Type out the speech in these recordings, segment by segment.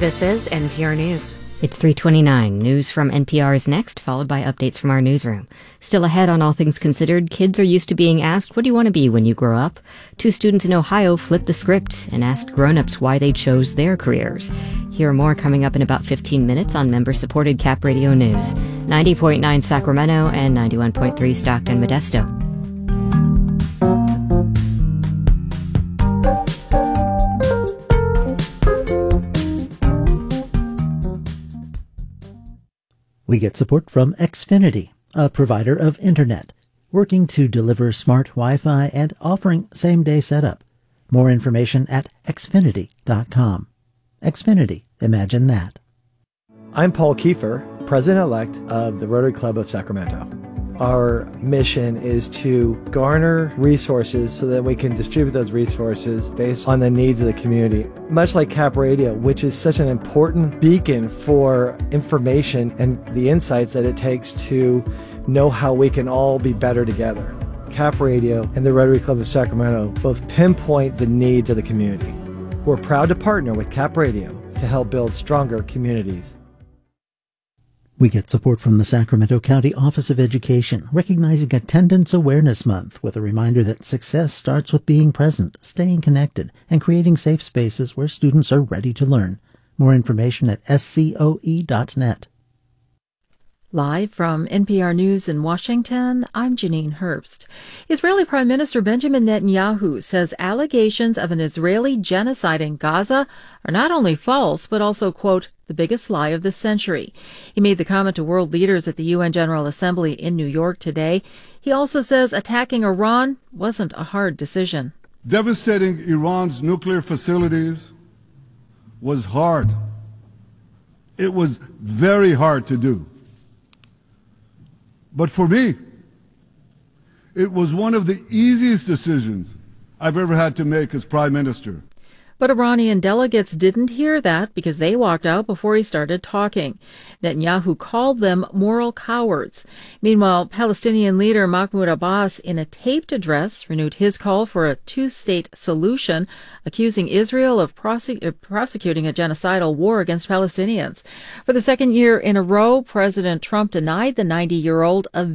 This is NPR News. It's 3:29. News from NPR is next, followed by updates from our newsroom. Still ahead on All Things Considered, kids are used to being asked, what do you want to be when you grow up? Two students in Ohio flipped the script and asked grown-ups why they chose their careers. Hear more coming up in about 15 minutes on member-supported Cap Radio News. 90.9 Sacramento and 91.3 Stockton Modesto. We get support from Xfinity, a provider of internet, working to deliver smart Wi-Fi and offering same-day setup. More information at xfinity.com. Xfinity, imagine that. I'm Paul Kiefer, President-elect of the Rotary Club of Sacramento. Our mission is to garner resources so that we can distribute those resources based on the needs of the community. Much like Cap Radio, which is such an important beacon for information and the insights that it takes to know how we can all be better together. Cap Radio and the Rotary Club of Sacramento both pinpoint the needs of the community. We're proud to partner with Cap Radio to help build stronger communities. We get support from the Sacramento County Office of Education, recognizing Attendance Awareness Month with a reminder that success starts with being present, staying connected, and creating safe spaces where students are ready to learn. More information at scoe.net. Live from NPR News in Washington, I'm Janine Herbst. Israeli Prime Minister Benjamin Netanyahu says allegations of an Israeli genocide in Gaza are not only false, but also, quote, the biggest lie of the century. He made the comment to world leaders at the UN General Assembly in New York today. He also says attacking Iran wasn't a hard decision. Devastating Iran's nuclear facilities was hard. It was very hard to do. But for me, it was one of the easiest decisions I've ever had to make as Prime Minister. But Iranian delegates didn't hear that because they walked out before he started talking. Netanyahu called them moral cowards. Meanwhile, Palestinian leader Mahmoud Abbas, in a taped address, renewed his call for a two-state solution, accusing Israel of prosecuting a genocidal war against Palestinians. For the second year in a row, President Trump denied the 90-year-old a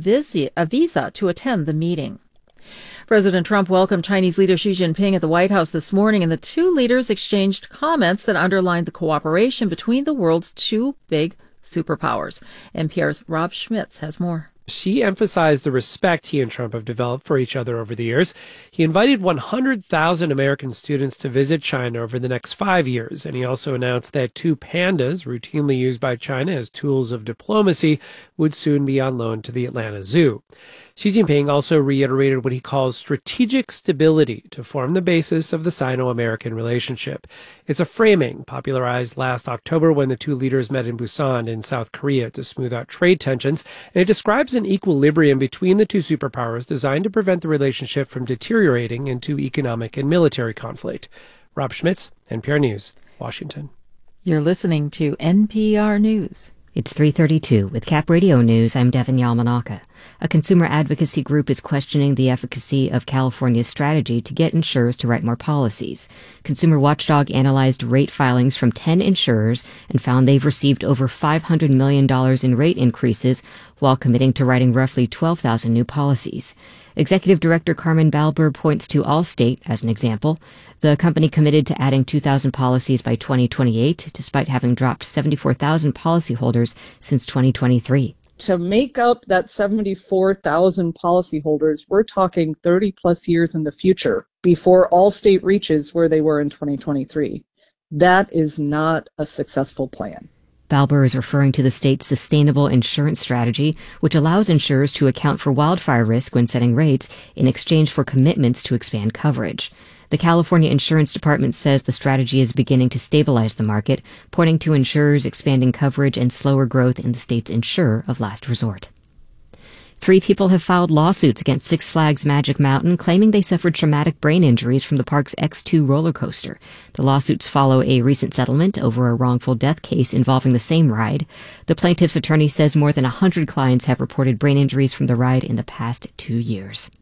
visa to attend the meeting. President Trump welcomed Chinese leader Xi Jinping at the White House this morning, and the two leaders exchanged comments that underlined the cooperation between the world's two big superpowers. NPR's Rob Schmitz has more. Xi emphasized the respect he and Trump have developed for each other over the years. He invited 100,000 American students to visit China over the next 5 years, and he also announced that two pandas, routinely used by China as tools of diplomacy, would soon be on loan to the Atlanta Zoo. Xi Jinping also reiterated what he calls strategic stability to form the basis of the Sino-American relationship. It's a framing popularized last October when the two leaders met in Busan in South Korea to smooth out trade tensions, and it describes an equilibrium between the two superpowers designed to prevent the relationship from deteriorating into economic and military conflict. Rob Schmitz, NPR News, Washington. You're listening to NPR News. It's 3:32. With Cap Radio News, I'm Devin Yamanaka. A consumer advocacy group is questioning the efficacy of California's strategy to get insurers to write more policies. Consumer Watchdog analyzed rate filings from 10 insurers and found they've received over $500 million in rate increases while committing to writing roughly 12,000 new policies. Executive Director Carmen Balber points to Allstate as an example. The company committed to adding 2,000 policies by 2028, despite having dropped 74,000 policyholders since 2023. To make up that 74,000 policyholders, we're talking 30 plus years in the future before Allstate reaches where they were in 2023. That is not a successful plan. Balber is referring to the state's sustainable insurance strategy, which allows insurers to account for wildfire risk when setting rates in exchange for commitments to expand coverage. The California Insurance Department says the strategy is beginning to stabilize the market, pointing to insurers expanding coverage and slower growth in the state's insurer of last resort. 3 people have filed lawsuits against Six Flags Magic Mountain, claiming they suffered traumatic brain injuries from the park's X2 roller coaster. The lawsuits follow a recent settlement over a wrongful death case involving the same ride. The plaintiff's attorney says more than 100 clients have reported brain injuries from the ride in the past 2 years.